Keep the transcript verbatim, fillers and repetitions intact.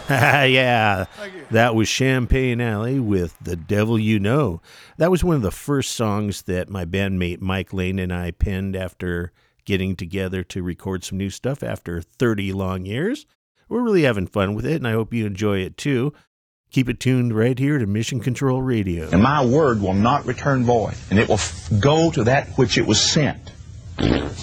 Yeah, that was Champagne Alley with The Devil You Know. That was one of the first songs that my bandmate Mike Lane and I penned after getting together to record some new stuff after thirty long years. We're really having fun with it, and I hope you enjoy it too. Keep it tuned right here to Mission Control Radio. And my word will not return void, and it will f- go to that which it was sent.